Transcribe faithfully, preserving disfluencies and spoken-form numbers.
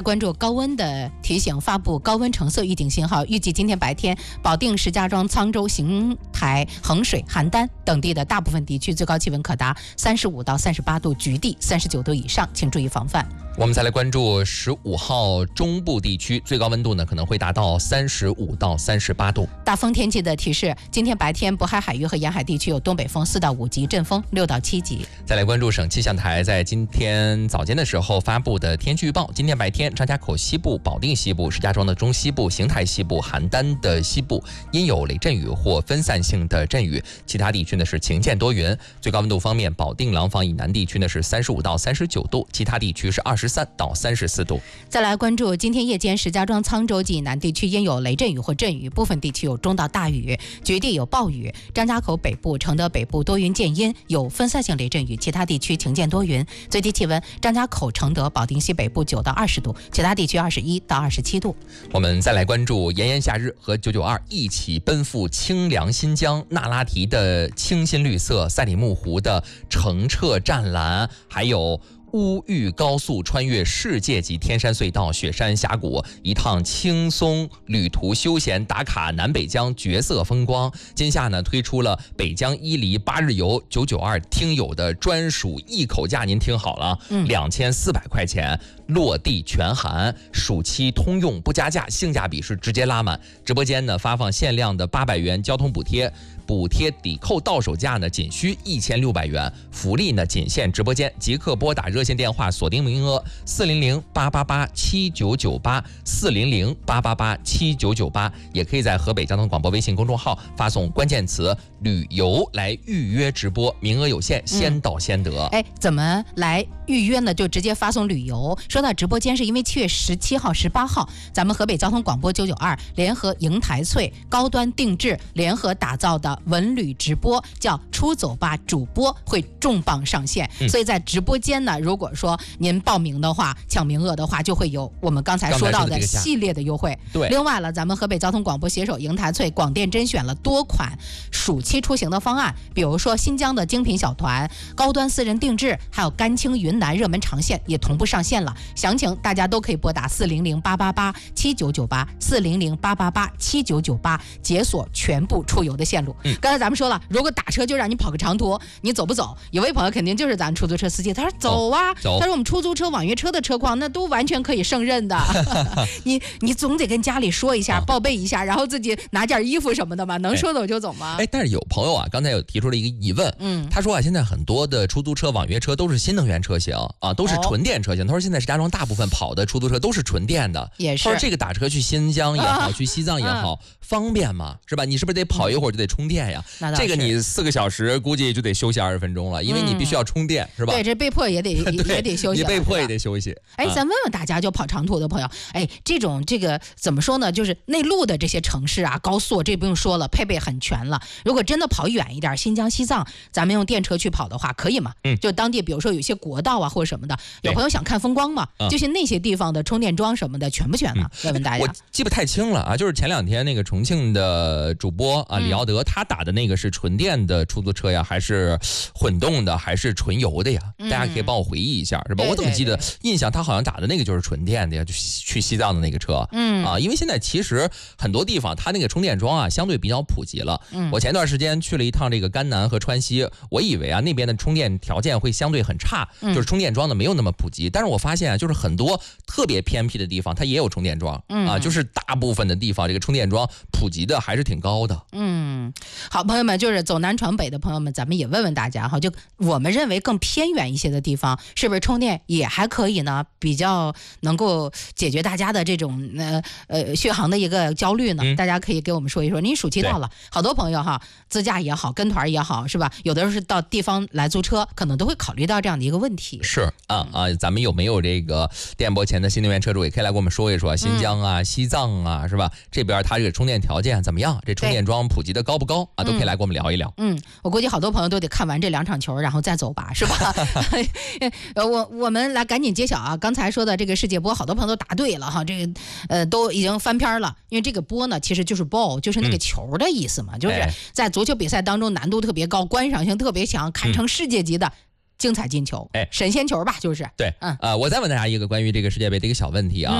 关注高温的提醒，发布高温橙色预警信号。预计今天白天，保定、石家庄、沧州、邢台、衡水、邯郸等地的大部分地区最高气温可达三十五到三十八度，局地三十九度以上，请注意防范。 我们再来关注十五号中部地区，最高温度呢可能会达到三十五到三十八度。 大风天气的提示，今天白天渤海海域和沿海地区有东北风四到五级，阵风六到七级。 再来关注省气象台在今天早间的时候发布的天气预报，今天白天张家口西部、保定西部、石家庄的中西部、邢台西部、邯郸的西部阴有雷阵雨或分散性的阵雨，其他地区呢是晴间多云。最高温度方面，保定廊坊以南地区呢是三十五到三十九度，其他地区是二十三到三十四度。 再来关注今天夜间石家庄、沧州及以南地区阴有雷阵雨或阵雨，部分地区有中到大雨，局地有暴雨。张家口北部、承德北部多云见阴，有分散性雷阵雨，其他地区晴间多云。最低气温，张家口、承德、保定西北部九到二十度，其他地区二十一到二十七度。 我们再来关注炎炎夏日和九九二一起奔赴清凉新疆，那拉提的清新绿色，赛里木湖的澄澈湛蓝，还有乌玉高速穿越世界级天山隧道、雪山峡谷，一趟轻松旅途休闲打卡南北疆绝色风光。今夏呢推出了北疆伊犁八日游九九二听友的专属一口价，您听好了，两千四百块钱落地全含，暑期通用不加价，性价比是直接拉满。直播间呢发放限量的八百元交通补贴，补贴抵扣到手价呢仅需一千六百元，福利呢仅限直播间，即刻拨打热线电话锁定名额四零零八八八七九九八四零零八八八七九九八，也可以在河北交通广播微信公众号发送关键词旅游来预约直播，名额有限，先到先得。 哎、嗯，怎么来预约呢？就直接发送旅游。说到直播间，是因为七月十七号、十八号，咱们河北交通广播九九二联合邢台翠高端定制联合打造的文旅直播，叫出走吧主播会重磅上线、嗯、所以在直播间呢，如果说您报名的话，抢名额的话，就会有我们刚才说到的系列的优惠。 对， 另外了，咱们河北交通广播携手邢台翠广电甄选了多款暑期出行的方案，比如说新疆的精品小团、高端私人定制，还有甘青云南热门长线也同步上线了。详情大家都可以拨打四零零八八八七九九八四零零八八八七九九八解锁全部出游的线路。嗯，刚才咱们说了，如果打车就让你跑个长途，你走不走？有位朋友肯定就是咱出租车司机，他说走啊， 走他说我们出租车、网约车的车况那都完全可以胜任的。你你总得跟家里说一下、啊，报备一下，然后自己拿件衣服什么的嘛，能说走就走吗？ 哎，但是有朋友啊，刚才有提出了一个疑问，嗯，他说啊，现在很多的出租车、网约车都是新能源车型啊，都是纯电车型。哦、他说现在石家庄大部分跑的出租车都是纯电的， 也是。 他说这个打车去新疆也好， 啊、 去西藏也好、啊，方便吗？是吧？你是不是得跑一会儿就得充电呀？ 那这个你四个小时估计就得休息二十分钟了，因为你必须要充电，嗯、是吧？ 对，这被迫也得也得休息， 你被迫也得休息。 哎，咱问问大家，就跑长途的朋友，哎，这种这个怎么说呢？就是内陆的这些城市啊，高速这不用说了，配备很全了。如果真的跑远一点，新疆、西藏，咱们用电车去跑的话，可以吗？嗯，就当地比如说有些国道啊或者什么的，有朋友想看风光嘛，就是那些地方的充电桩什么的全不全呢？问、嗯、问大家。 我记不太清了啊，就是前两天那个重庆的主播啊李奥德、嗯，他打的那个是纯电的出租车呀，还是混动的，还是纯油的呀？嗯、大家可以帮我回忆一下，是吧？ 对对对， 我怎么记得印象他好像打的那个就是纯电的呀，就去西藏的那个车。嗯啊，因为现在其实很多地方它那个充电桩啊相对比较普及了。嗯，我前段时间去了一趟这个甘南和川西，我以为啊那边的充电条件会相对很差，嗯、就是充电桩呢没有那么普及。但是我发现啊，就是很多特别偏僻的地方它也有充电桩。嗯啊，就是大部分的地方这个充电桩普及的还是挺高的。 嗯，好，朋友们，就是走南闯北的朋友们，咱们也问问大家哈，就我们认为更偏远一些的地方，是不是充电也还可以呢？比较能够解决大家的这种呃呃续航的一个焦虑呢？嗯、大家可以给我们说一说。您暑期到了，好多朋友哈，自驾也好，跟团也好，是吧？有的时候是到地方来租车，可能都会考虑到这样的一个问题。 是啊啊，咱们有没有这个电波前的新能源车主也可以来跟我们说一说，新疆啊、嗯、西藏啊，是吧？这边它这个充电条件怎么样？这充电桩普及的高不高啊？都可以来跟我们聊一聊。 嗯，我估计好多朋友都得看完这两场球，然后再走吧，是吧？我我们来赶紧揭晓啊！刚才说的这个世界波，好多朋友都答对了哈，这个呃都已经翻篇了。因为这个波呢，其实就是 ball， 就是那个球的意思嘛，嗯、就是在足球比赛当中难度特别高，观赏性特别强，堪称世界级的。精彩进球，哎，神仙球吧，就是。 对，嗯，呃，我再问大家一个关于这个世界杯的一个小问题啊。嗯